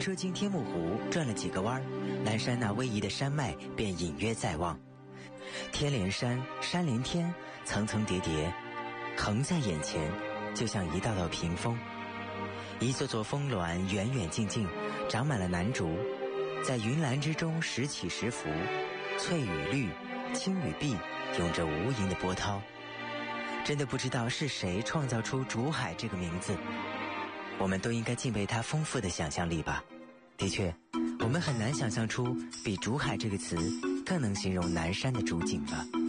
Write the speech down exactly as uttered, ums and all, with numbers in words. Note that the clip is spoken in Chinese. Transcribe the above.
车经天目湖转了几个弯，南山那逶迤的山脉便隐约在望。天连山，山连天，层层叠叠，横在眼前，就像一道道屏风。一座座峰峦远远近近，长满了楠竹，在云岚之中时起时伏，翠与绿，青与碧，涌着无垠的波涛。真的不知道是谁创造出竹海这个名字，我们都应该敬佩它丰富的想象力吧。的确，我们很难想象出比竹海这个词更能形容南山的竹景了。